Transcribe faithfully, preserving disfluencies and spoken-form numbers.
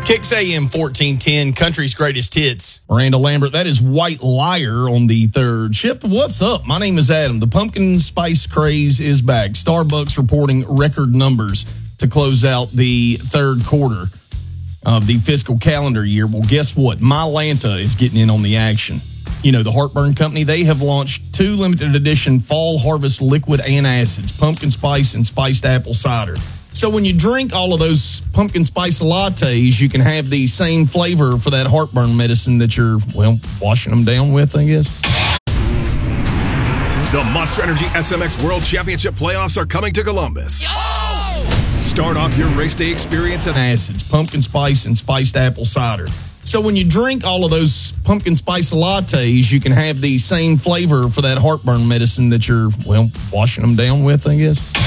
Kicks A M fourteen ten, country's greatest hits. Miranda Lambert, that is White Liar on the third shift. What's up? My name is Adam. The pumpkin spice craze is back. Starbucks reporting record numbers to close out the third quarter of the fiscal calendar year. Well, guess what? Mylanta is getting in on the action. You know, the Heartburn Company, they have launched two limited edition fall harvest liquid antacids, pumpkin spice and spiced apple cider. So when you drink all of those pumpkin spice lattes, you can have the same flavor for that heartburn medicine that you're, well, washing them down with, I guess. The Monster Energy S M X World Championship playoffs are coming to Columbus. Yo! Start off your race day experience at acids, pumpkin spice and spiced apple cider. So when you drink all of those pumpkin spice lattes, you can have the same flavor for that heartburn medicine that you're, well, washing them down with, I guess.